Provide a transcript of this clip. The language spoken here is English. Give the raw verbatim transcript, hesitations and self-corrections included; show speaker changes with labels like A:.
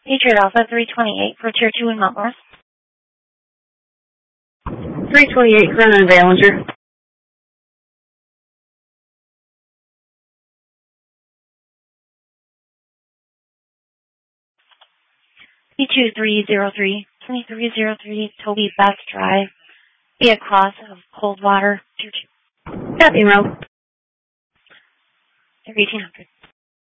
A: Patriot Alpha three twenty-eight for Tier two in Mount Morris.
B: three twenty-eight, Corona and Ballinger.
A: P two three zero three, twenty-three zero three, Toby Best Drive. Be across of Coldwater, Tier two.
B: Copy, Row.
A: eighteen hundred.